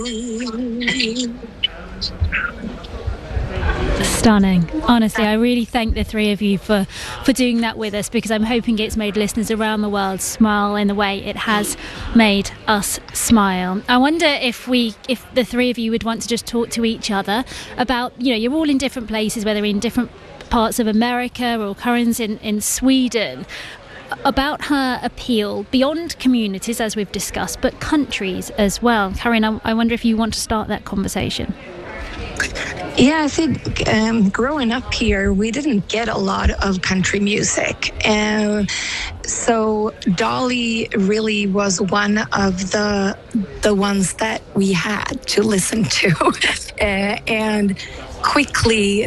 Stunning. Honestly, I really thank the three of you for doing that with us, because I'm hoping it's made listeners around the world smile in the way it has made us smile. I wonder if the three of you would want to just talk to each other about, you're all in different places, whether in different parts of America or Karin's in Sweden, about her appeal beyond communities, as we've discussed, but countries as well. Karin, I wonder if you want to start that conversation. Yeah, I think growing up here, we didn't get a lot of country music. So Dolly really was one of the ones that we had to listen to. And quickly,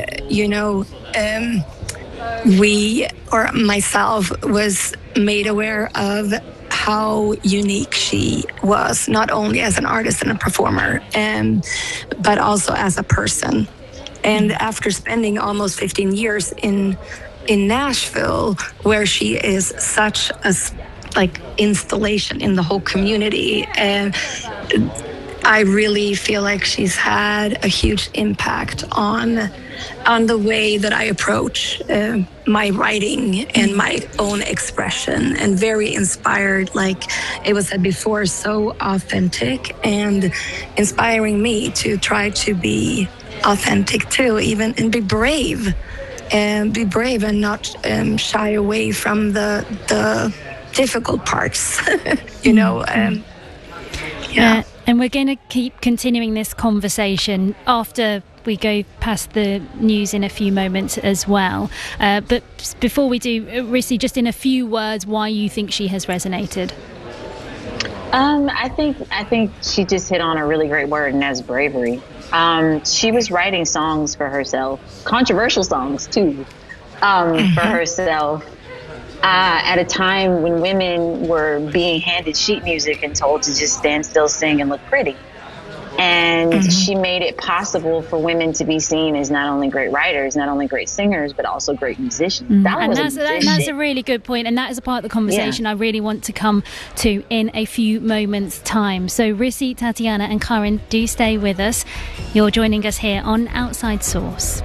myself was made aware of how unique she was, not only as an artist and a performer, but also as a person. And after spending almost 15 years in Nashville, where she is such a installation in the whole community, I really feel like she's had a huge impact on the way that I approach my writing and my own expression, and very inspired, like it was said before, so authentic, and inspiring me to try to be authentic too, and be brave and not shy away from the difficult parts, yeah. And we're going to keep continuing this conversation after we go past the news in a few moments as well. But before we do, Rissi, just in a few words, why you think she has resonated? I think she just hit on a really great word, and that's bravery. She was writing songs for herself, controversial songs too, for herself. At a time when women were being handed sheet music and told to just stand still, sing, and look pretty. And she made it possible for women to be seen as not only great writers, not only great singers, but also great musicians. That's a really good point, and that is a part of the conversation I really want to come to in a few moments' time. So Rissi, Tatiana and Karin, do stay with us. You're joining us here on Outside Source.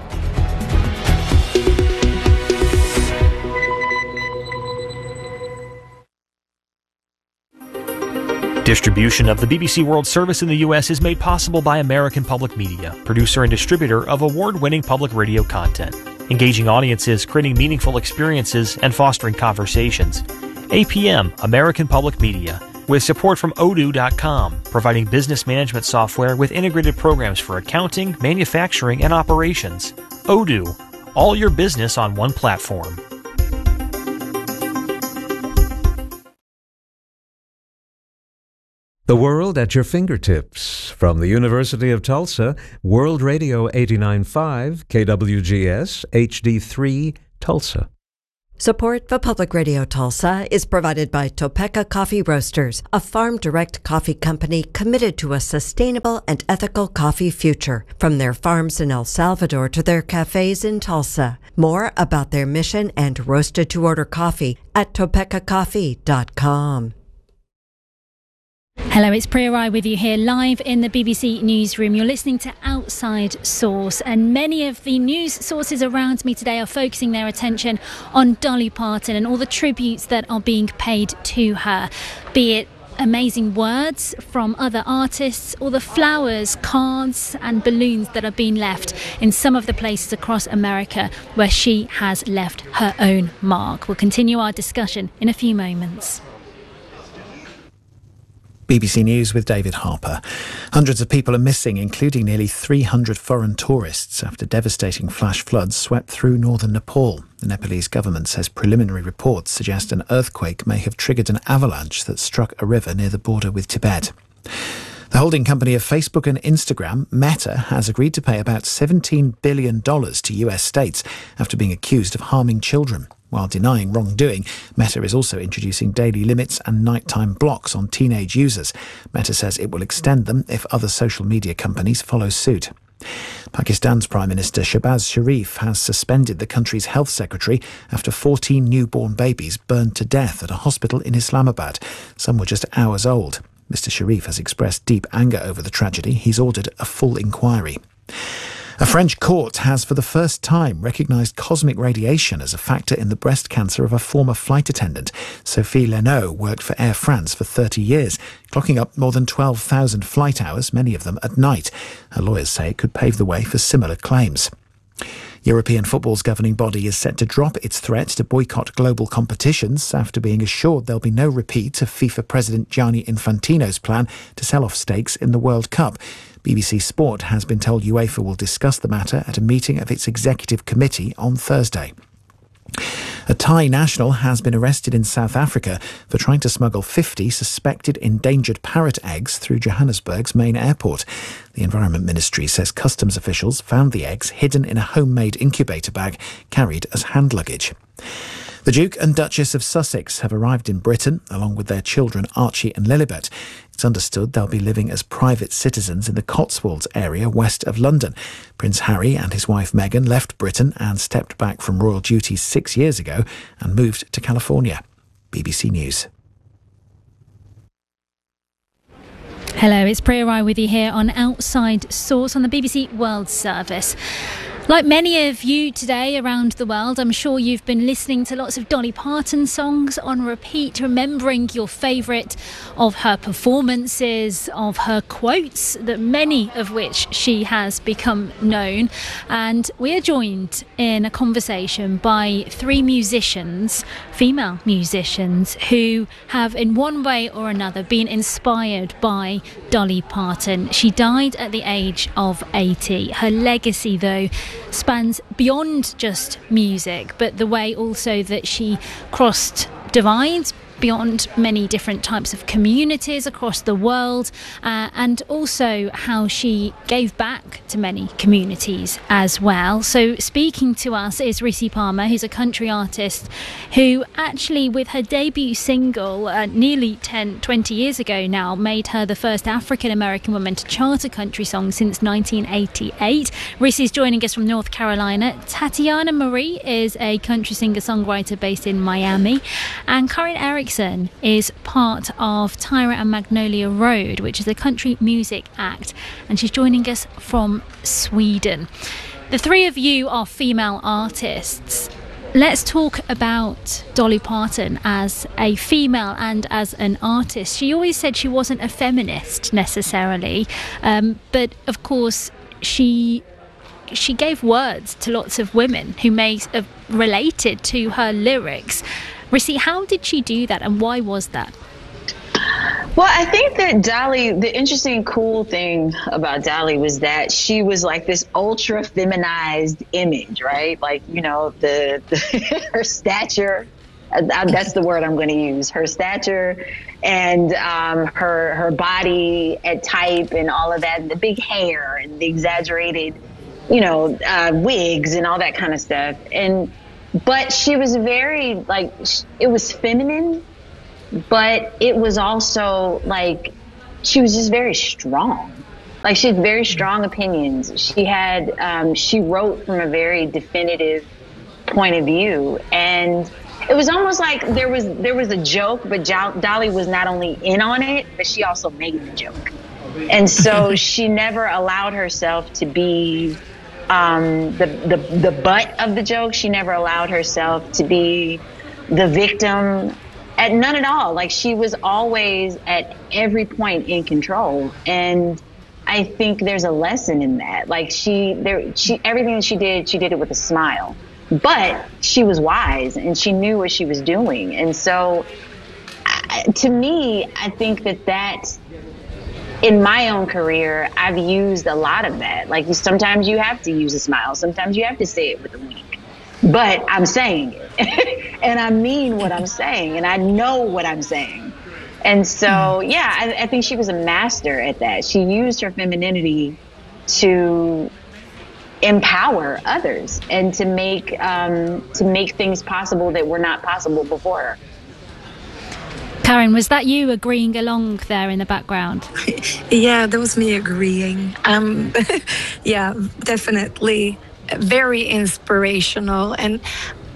Distribution of the BBC World Service in the U.S. is made possible by American Public Media, producer and distributor of award-winning public radio content, engaging audiences, creating meaningful experiences, and fostering conversations. APM, American Public Media, with support from Odoo.com, providing business management software with integrated programs for accounting, manufacturing, and operations. Odoo, all your business on one platform. The world at your fingertips. From the University of Tulsa, World Radio 89.5, KWGS, HD3, Tulsa. Support for Public Radio Tulsa is provided by Topeka Coffee Roasters, a farm-direct coffee company committed to a sustainable and ethical coffee future, from their farms in El Salvador to their cafes in Tulsa. More about their mission and roasted-to-order coffee at topekacoffee.com. Hello, it's Priya Rai with you here live in the BBC Newsroom. You're listening to Outside Source, and many of the news sources around me today are focusing their attention on Dolly Parton and all the tributes that are being paid to her, be it amazing words from other artists or the flowers, cards and balloons that are being left in some of the places across America where she has left her own mark. We'll continue our discussion in a few moments. BBC News with David Harper. Hundreds of people are missing, including nearly 300 foreign tourists, after devastating flash floods swept through northern Nepal. The Nepalese government says preliminary reports suggest an earthquake may have triggered an avalanche that struck a river near the border with Tibet. The holding company of Facebook and Instagram, Meta, has agreed to pay about $17 billion to US states after being accused of harming children. While denying wrongdoing, Meta is also introducing daily limits and nighttime blocks on teenage users. Meta says it will extend them if other social media companies follow suit. Pakistan's Prime Minister Shehbaz Sharif has suspended the country's health secretary after 14 newborn babies burned to death at a hospital in Islamabad. Some were just hours old. Mr. Sharif has expressed deep anger over the tragedy. He's ordered a full inquiry. A French court has for the first time recognised cosmic radiation as a factor in the breast cancer of a former flight attendant. Sophie Leno worked for Air France for 30 years, clocking up more than 12,000 flight hours, many of them at night. Her lawyers say it could pave the way for similar claims. European football's governing body is set to drop its threat to boycott global competitions after being assured there'll be no repeat of FIFA President Gianni Infantino's plan to sell off stakes in the World Cup. BBC Sport has been told UEFA will discuss the matter at a meeting of its executive committee on Thursday. A Thai national has been arrested in South Africa for trying to smuggle 50 suspected endangered parrot eggs through Johannesburg's main airport. The Environment Ministry says customs officials found the eggs hidden in a homemade incubator bag carried as hand luggage. The Duke and Duchess of Sussex have arrived in Britain, along with their children Archie and Lilibet. It's understood they'll be living as private citizens in the Cotswolds area west of London. Prince Harry and his wife Meghan left Britain and stepped back from royal duties 6 years ago and moved to California. BBC News. Hello, it's Priya Rai with you here on Outside Source on the BBC World Service. Like many of you today around the world, I'm sure you've been listening to lots of Dolly Parton songs on repeat, remembering your favourite of her performances, of her quotes, that many of which she has become known. And we are joined in a conversation by three musicians, female musicians, who have in one way or another been inspired by Dolly Parton. She died at the age of 80. Her legacy, though, spans beyond just music, but the way also that she crossed divides beyond many different types of communities across the world, and also how she gave back to many communities as well. So speaking to us is Rissi Palmer, who's a country artist who actually, with her debut single nearly 20 years ago now, made her the first African-American woman to chart a country song since 1988. Rissi's joining us from North Carolina. Tatiana Marie is a country singer-songwriter based in Miami, and Karin Eriksson is part of Tyra and Magnolia Road, which is a country music act, and she's joining us from Sweden. The three of you are female artists. Let's talk about Dolly Parton as a female and as an artist. She always said she wasn't a feminist necessarily, but of course she gave words to lots of women who may have related to her lyrics. Rissi, how did she do that, and why was that? Well, I think that Dolly, the interesting, cool thing about Dolly was that she was like this ultra feminized image, right? Like, you know, her stature, that's the word I'm going to use, her stature and her body and type and all of that, and the big hair and the exaggerated, you know, wigs and all that kind of stuff. But she was very, like, it was feminine, but it was also, like, she was just very strong. Like, she had very strong opinions. She had, she wrote from a very definitive point of view. And it was almost like there was a joke, but Dolly was not only in on it, but she also made the joke. And so she never allowed herself to be the butt of the joke. She never allowed herself to be the victim, at none at all. Like, she was always at every point in control, and I think there's a lesson in that. Like, everything that she did it with a smile, but she was wise and she knew what she was doing. And so, to me, I think that in my own career, I've used a lot of that. Like, sometimes you have to use a smile. Sometimes you have to say it with a wink. But I'm saying it. And I mean what I'm saying. And I know what I'm saying. And so, yeah, I think she was a master at that. She used her femininity to empower others and to make things possible that were not possible before her. Karin, was that you agreeing along there in the background? Yeah, that was me agreeing. Yeah, definitely very inspirational. And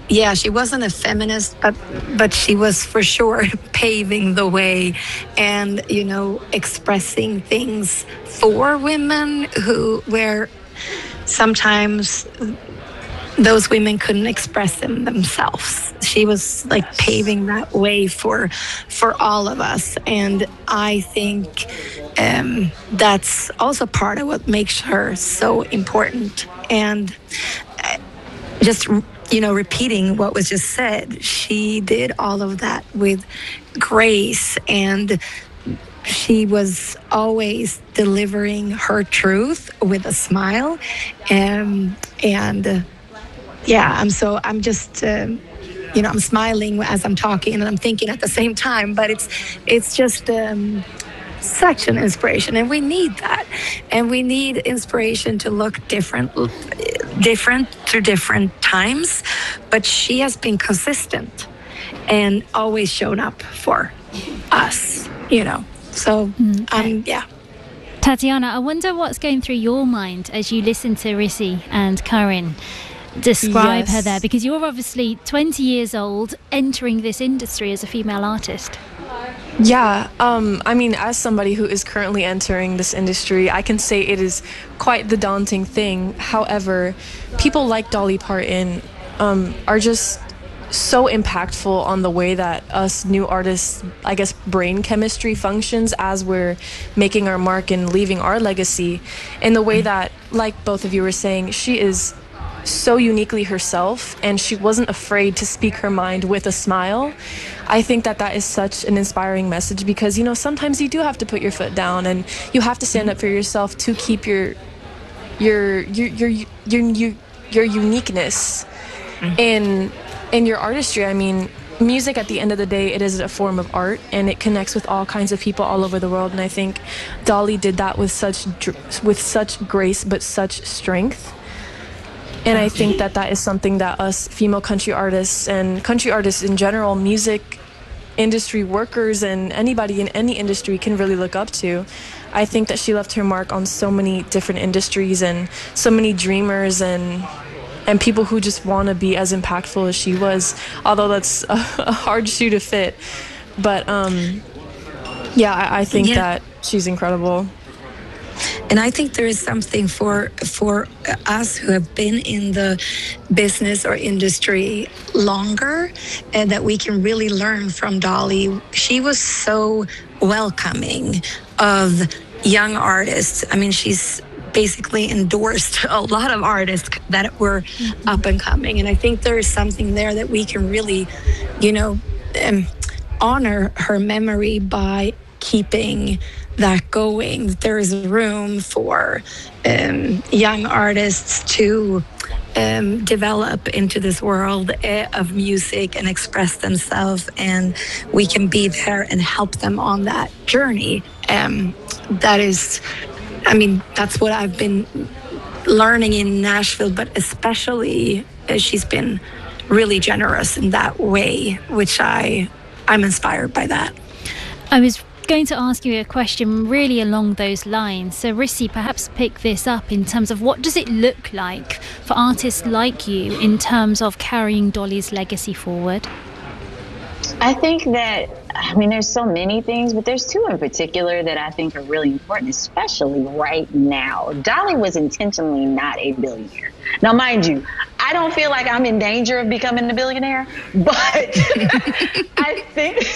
yeah, she wasn't a feminist, but she was for sure paving the way, and expressing things for women where sometimes those women couldn't express them themselves. She was like paving that way for all of us, and I think that's also part of what makes her so important. And just repeating what was just said, she did all of that with grace, and she was always delivering her truth with a smile, and yeah, I'm just I'm smiling as I'm talking, and I'm thinking at the same time, but it's just such an inspiration, and we need that, and we need inspiration to look different through different times, but she has been consistent and always shown up for us, so yeah. Tatiana, I wonder what's going through your mind as you listen to Rissi and Karin describe her there, because you're obviously 20 years old entering this industry as a female artist. Yeah, I mean, as somebody who is currently entering this industry, I can say it is quite the daunting thing. However, people like Dolly Parton are just so impactful on the way that us new artists, I guess, brain chemistry functions as we're making our mark and leaving our legacy, in the way that, like both of you were saying, she is so uniquely herself, and she wasn't afraid to speak her mind with a smile. I think that is such an inspiring message, because sometimes you do have to put your foot down, and you have to stand up for yourself to keep your uniqueness in your artistry. I mean, music, at the end of the day, it is a form of art, and it connects with all kinds of people all over the world, and I think Dolly did that with such grace but such strength. And I think that is something that us female country artists and country artists in general, music industry workers, and anybody in any industry can really look up to. I think that she left her mark on so many different industries and so many dreamers and people who just want to be as impactful as she was, although that's a hard shoe to fit. But I think that she's incredible. And I think there is something for us who have been in the business or industry longer, and that we can really learn from Dolly. She was so welcoming of young artists. I mean, she's basically endorsed a lot of artists that were up and coming. And I think there is something there that we can really, honor her memory by keeping that going. There is room for young artists to develop into this world of music and express themselves, and we can be there and help them on that journey. That's what I've been learning in Nashville, but especially she's been really generous in that way, which I'm inspired by that. I was going to ask you a question really along those lines. So Rissi, perhaps pick this up in terms of what does it look like for artists like you in terms of carrying Dolly's legacy forward? I think that, there's so many things, but there's two in particular that I think are really important, especially right now. Dolly was intentionally not a billionaire. Now, mind you, I don't feel like I'm in danger of becoming a billionaire, but I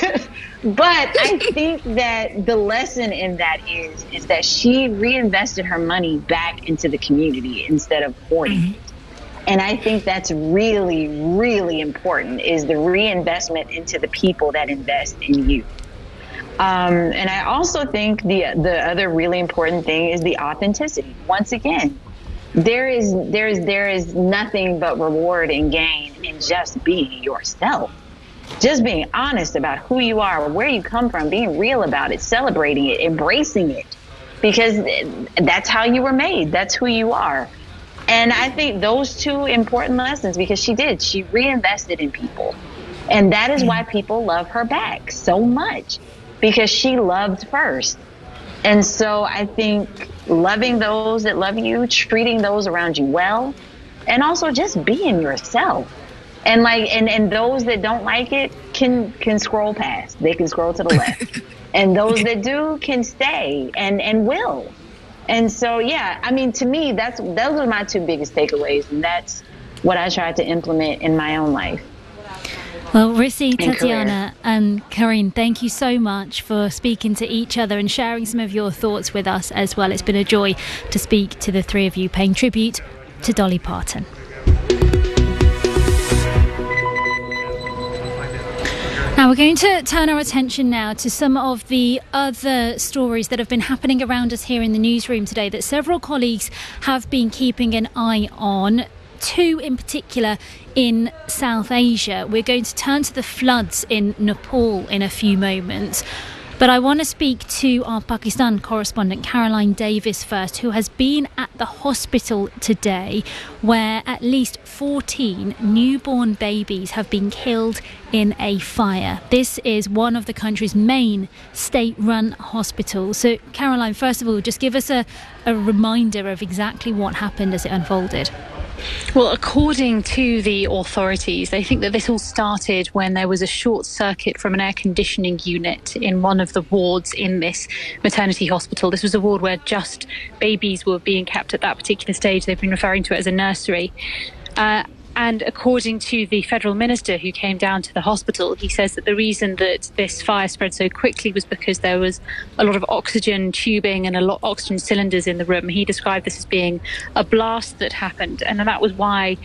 think that the lesson in that is that she reinvested her money back into the community instead of hoarding it. And I think that's really, really important, is the reinvestment into the people that invest in you. And I also think the other really important thing is the authenticity. Once again, there is nothing but reward and gain in just being yourself. Just being honest about who you are, where you come from, being real about it, celebrating it, embracing it, because that's how you were made. That's who you are. And I think those two important lessons, because she reinvested in people. And that is why people love her back so much, because she loved first. And so I think loving those that love you, treating those around you well, and also just being yourself. And those that don't like it can scroll past. They can scroll to the left. And those that do can stay and will. And so, yeah, I mean, to me, those are my two biggest takeaways. And that's what I try to implement in my own life. Well, Rissi, Tatiana, and Karine, thank you so much for speaking to each other and sharing some of your thoughts with us as well. It's been a joy to speak to the three of you, paying tribute to Dolly Parton. Now we're going to turn our attention now to some of the other stories that have been happening around us here in the newsroom today that several colleagues have been keeping an eye on. Two in particular in South Asia. We're going to turn to the floods in Nepal in a few moments. But I want to speak to our Pakistan correspondent, Caroline Davis, first, who has been at the hospital today where at least 14 newborn babies have been killed in a fire. This is one of the country's main state-run hospitals. So, Caroline, first of all, just give us a reminder of exactly what happened as it unfolded. Well, according to the authorities, they think that this all started when there was a short circuit from an air conditioning unit in one of the wards in this maternity hospital. This was a ward where just babies were being kept at that particular stage. They've been referring to it as a nursery. And according to the federal minister who came down to the hospital, he says that the reason that this fire spread so quickly was because there was a lot of oxygen tubing and a lot of oxygen cylinders in the room. He described this as being a blast that happened. And that was why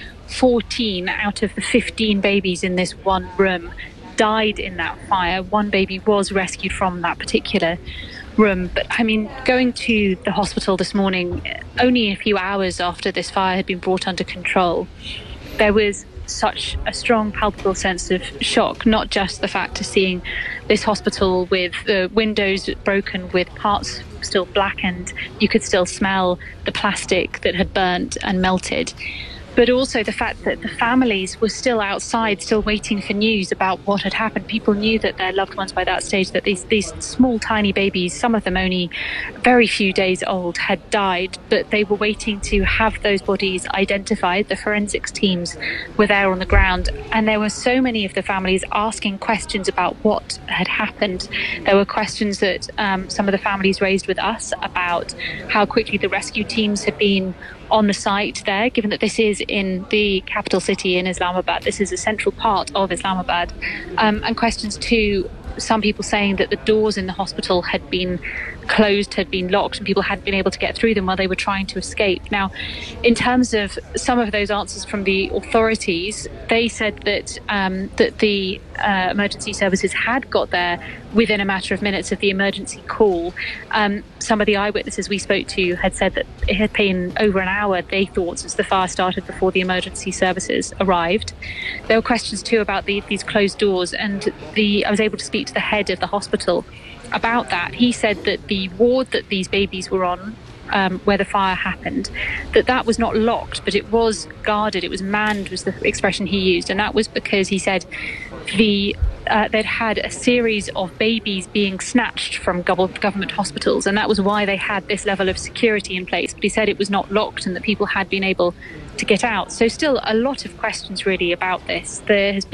14 out of the 15 babies in this one room died in that fire. One baby was rescued from that particular room. But I mean, going to the hospital this morning, only a few hours after this fire had been brought under control, there was such a strong, palpable sense of shock, not just the fact of seeing this hospital with the windows broken, with parts still blackened. You could still smell the plastic that had burnt and melted. But also the fact that the families were still outside, still waiting for news about what had happened. People knew that their loved ones by that stage, that these small, tiny babies, some of them only very few days old, had died. But they were waiting to have those bodies identified. The forensics teams were there on the ground. And there were so many of the families asking questions about what had happened. There were questions that some of the families raised with us about how quickly the rescue teams had been on the site there, given that this is in the capital city in Islamabad. This is a central part of Islamabad. And questions too, some people saying that the doors in the hospital had been closed, had been locked, and people hadn't been able to get through them while they were trying to escape. Now, in terms of some of those answers from the authorities, they said that that the emergency services had got there within a matter of minutes of the emergency call. Some of the eyewitnesses we spoke to had said that it had been over an hour, they thought, since the fire started before the emergency services arrived. There were questions too about these closed doors, and I was able to speak to the head of the hospital about that. He said that the ward that these babies were on, where the fire happened, that was not locked, but it was guarded, it was manned, was the expression he used. And that was because he said they'd had a series of babies being snatched from government hospitals, and that was why they had this level of security in place. But he said it was not locked and that people had been able to get out. So still a lot of questions really about this. There's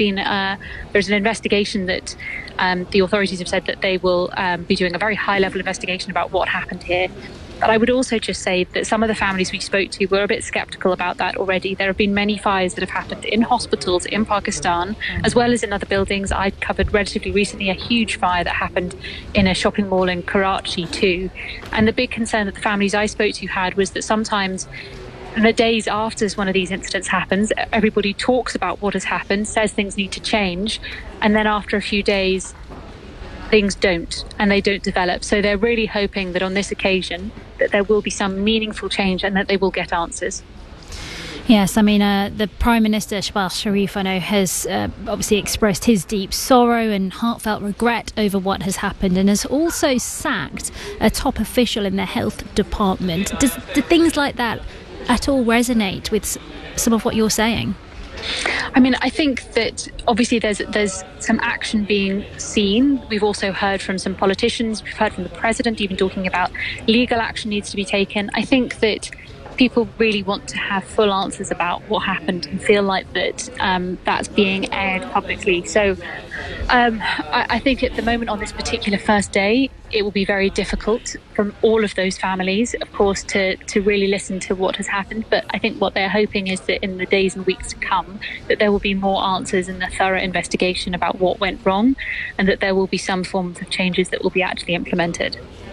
an investigation that the authorities have said that they will be doing a very high level investigation about what happened here. But I would also just say that some of the families we spoke to were a bit sceptical about that already. There have been many fires that have happened in hospitals in Pakistan, as well as in other buildings. I covered relatively recently a huge fire that happened in a shopping mall in Karachi too. And the big concern that the families I spoke to had was that sometimes in the days after one of these incidents happens, everybody talks about what has happened, says things need to change, and then after a few days, things don't, and they don't develop. So they're really hoping that on this occasion that there will be some meaningful change and that they will get answers. Yes, I mean, the Prime Minister, Shehbaz Sharif, I know, has obviously expressed his deep sorrow and heartfelt regret over what has happened, and has also sacked a top official in the health department. Do things like that at all resonate with some of what you're saying? I mean, I think that obviously there's some action being seen. We've also heard from some politicians, we've heard from the president even talking about legal action needs to be taken. I think that people really want to have full answers about what happened and feel like that that's being aired publicly. So I think at the moment on this particular first day, it will be very difficult from all of those families, of course, to really listen to what has happened. But I think what they're hoping is that in the days and weeks to come, that there will be more answers and a thorough investigation about what went wrong, and that there will be some forms of changes that will be actually implemented.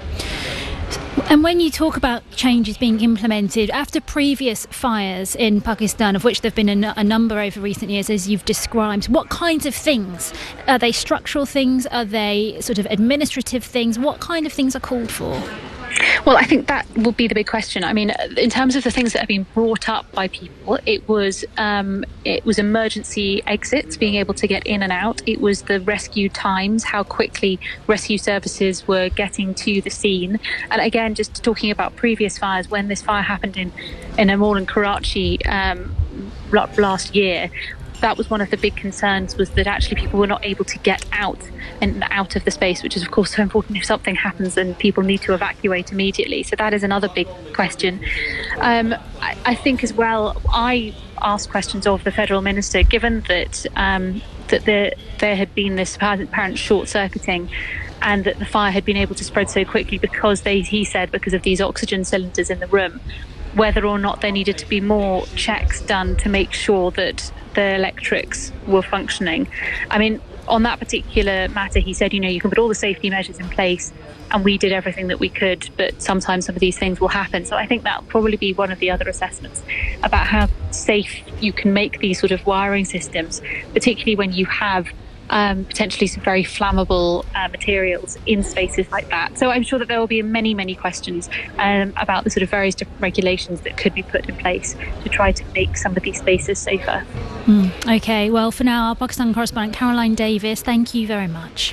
And when you talk about changes being implemented after previous fires in Pakistan, of which there have been a number over recent years, as you've described, what kinds of things? Are they structural things? Are they sort of administrative things? What kind of things are called for? Well, I think that will be the big question. I mean, in terms of the things that have been brought up by people, it was emergency exits, being able to get in and out. It was the rescue times, how quickly rescue services were getting to the scene. And again, just talking about previous fires, when this fire happened in a mall in Karachi last year, that was one of the big concerns, was that actually people were not able to get out of the space, which is of course so important if something happens and people need to evacuate immediately. So that is another big question. I think as well, I asked questions of the federal minister, given that there had been this apparent short-circuiting and that the fire had been able to spread so quickly because he said because of these oxygen cylinders in the room, whether or not there needed to be more checks done to make sure that the electrics were functioning. I mean, on that particular matter, he said, you can put all the safety measures in place and we did everything that we could, but sometimes some of these things will happen. So I think that'll probably be one of the other assessments about how safe you can make these sort of wiring systems, particularly when you have potentially some very flammable materials in spaces like that. So I'm sure that there will be many, many questions about the sort of various different regulations that could be put in place to try to make some of these spaces safer. Okay, well, for now, our Pakistan correspondent Caroline Davis, thank you very much.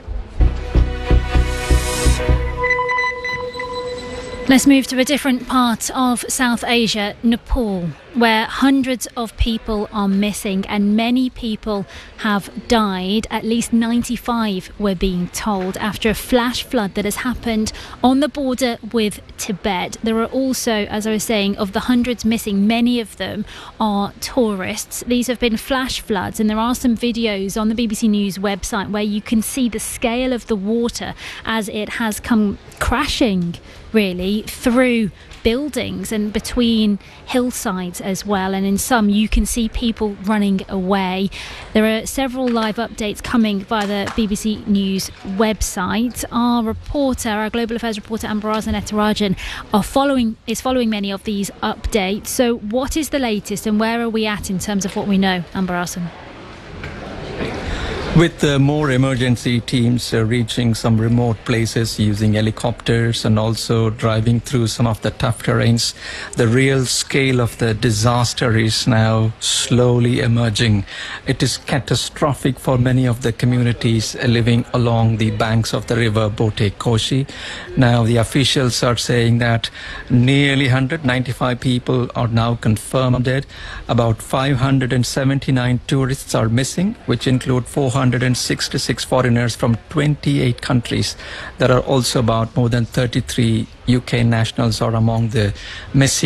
Let's move to a different part of South Asia, Nepal, where hundreds of people are missing and many people have died. At least 95 we're being told, after a flash flood that has happened on the border with Tibet. There are also, as I was saying, of the hundreds missing, many of them are tourists. These have been flash floods, and there are some videos on the BBC News website where you can see the scale of the water as it has come crashing really through buildings and between hillsides as well, and in some you can see people running away. There are several live updates coming via the BBC News website. Our global affairs reporter Ambarasan Ethirajan is following many of these updates. So what is the latest and where are we at in terms of what we know, Ambarasan? With more emergency teams reaching some remote places using helicopters and also driving through some of the tough terrains, the real scale of the disaster is now slowly emerging. It is catastrophic for many of the communities living along the banks of the river Bote Koshi. Now the officials are saying that nearly 195 people are now confirmed dead. About 579 tourists are missing, which include 466 foreigners from 28 countries. There are also about more than 33 UK nationals are among the missing.